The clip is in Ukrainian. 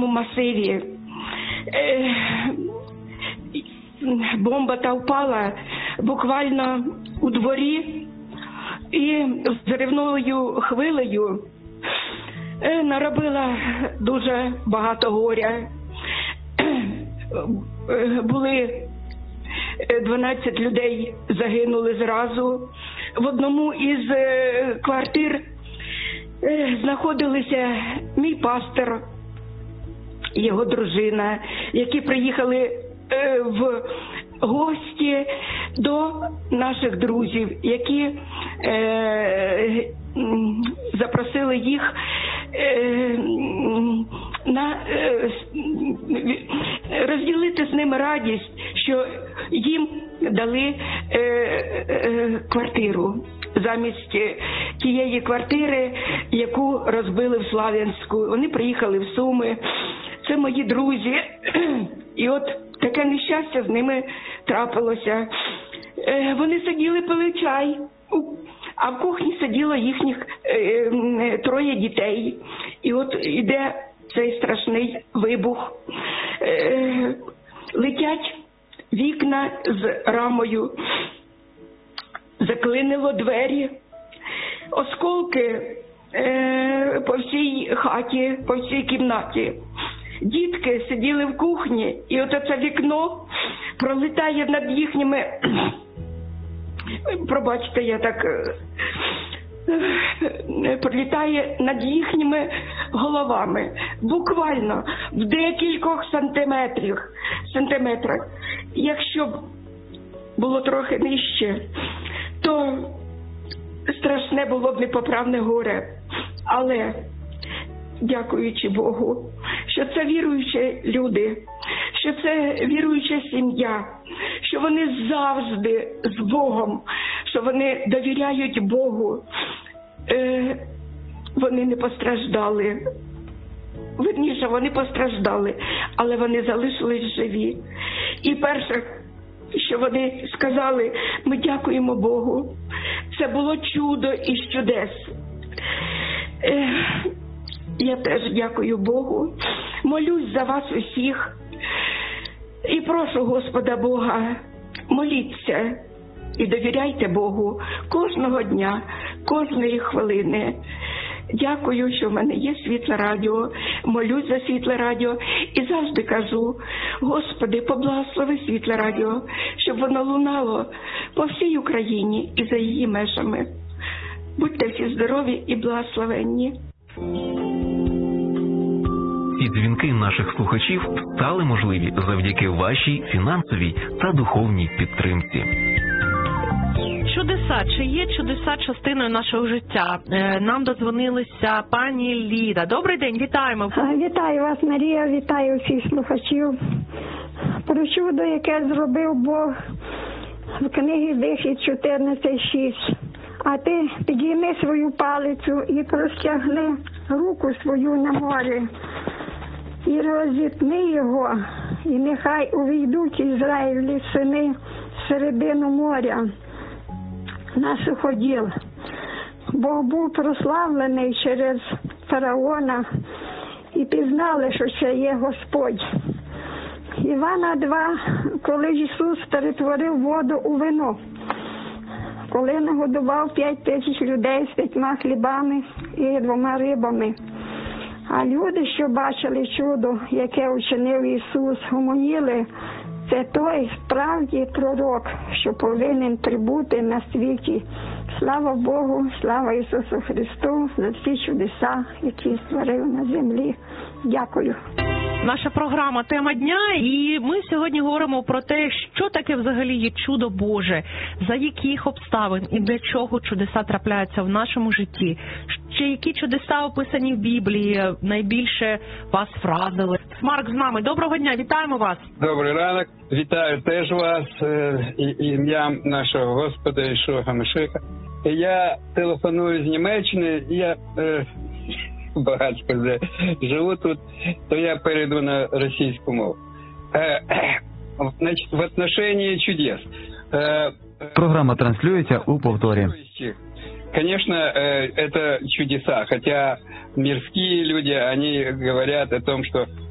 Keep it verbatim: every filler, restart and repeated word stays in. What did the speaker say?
житловому масиві. Бомба та впала буквально у дворі і взривною хвилею наробила дуже багато горя. Були дванадцять людей загинули зразу. В одному із квартир знаходилися мій пастор, його дружина, які приїхали в гості до наших друзів, які е, запросили їх е, на е, розділити з ними радість, що їм дали е, е, квартиру замість тієї квартири, яку розбили в Слов'янську. Вони приїхали в Суми. Це мої друзі. І от таке нещастя з ними трапилося. Е, вони сиділи, пили чай, а в кухні сиділо їхніх е, троє дітей. І от іде цей страшний вибух. Е, летять вікна з рамою, заклинило двері, осколки е, по всій хаті, по всій кімнаті. Дітки сиділи в кухні, і от це вікно пролітає над їхніми, пробачте, я так, пролітає над їхніми головами, буквально в декількох сантиметрах. сантиметрах. Якщо б було трохи нижче, то страшне було б непоправне горе. Але, дякуючи Богу, що це віруючі люди, що це віруюча сім'я, що вони завжди з Богом, що вони довіряють Богу, е, вони не постраждали. Вірніше, вони постраждали, але вони залишились живі. І перше, що вони сказали, ми дякуємо Богу. Це було чудо із чудес. Е, я теж дякую Богу. Молюсь за вас усіх. І прошу Господа Бога, моліться і довіряйте Богу кожного дня, кожної хвилини. Дякую, що в мене є Світле Радіо, молюсь за Світле Радіо і завжди кажу, Господи, поблагослови Світле Радіо, щоб воно лунало по всій Україні і за її межами. Будьте всі здорові і благословенні. І дзвінки наших слухачів стали можливі завдяки вашій фінансовій та духовній підтримці. Чудеса. Чи є чудеса частиною нашого життя? Нам додзвонилася пані Ліда. Добрий день, вітаємо. Вітаю вас, Марія, вітаю всіх слухачів. Про чудо, яке зробив Бог в книгі Вихід чотирнадцять шість. А ти підійми свою палицю і простягни руку свою на море. І розітни його, і нехай увійдуть Ізраїлі сини в середину моря на суходіл. Бог був прославлений через фараона, і пізнали, що це є Господь. Івана два, коли Ісус перетворив воду у вино, коли нагодував п'ять тисяч людей з п'ятьма хлібами і двома рибами. А люди, що бачили чудо, яке учинив Ісус, гомоніли, це той справді пророк, що повинен прибути на світі. Слава Богу, слава Ісусу Христу за всі чудеса, які створив на землі. Дякую. Наша програма «Тема дня», і ми сьогодні говоримо про те, що таке взагалі є чудо Боже, за яких обставин і для чого чудеса трапляються в нашому житті, ще які чудеса описані в Біблії найбільше вас вразили. Марк з нами. Доброго дня, вітаємо вас. Добрий ранок, вітаю теж вас ім'ям нашого Господа Ішуа Машиха. Я телефоную з Німеччини, я е, багато живу тут, то я перейду на російську мову. Е, значить, в отношении чудес. Е, Програма транслюється у повторі. Конечно, это чудеса, хотя мирские люди, они говорят о том, что